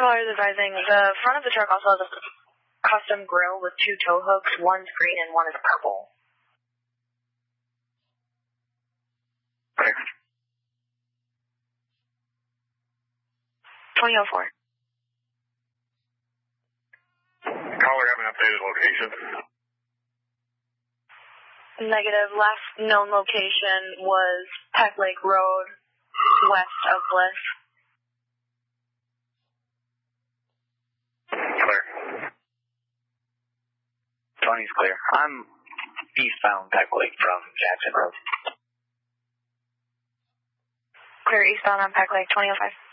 Caller is advising the front of the truck also has a custom grill with 2 tow hooks. One's green and one is purple. Okay. 2004. Caller, have an updated location. Negative. Last known location was Peck Lake Road, west of Bliss. Clear. Tony's clear. I'm eastbound Peck Lake from Jackson Road. Clear eastbound on Peck Lake, 2005.